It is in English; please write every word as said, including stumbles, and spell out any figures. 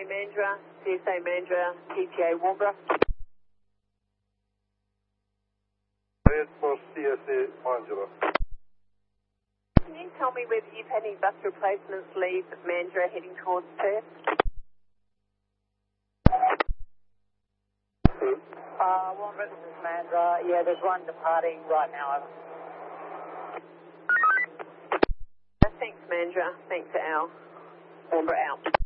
Mandurah, C S A Mandurah, T T A Warnborough. Red for C S A Mandurah. Can you tell me whether you've had any bus replacements leave Mandurah heading towards Perth? Uh, Warnborough, this is Mandurah. Yeah, there's one departing right now. Thanks, Mandurah. Thanks, Al. Warnborough out.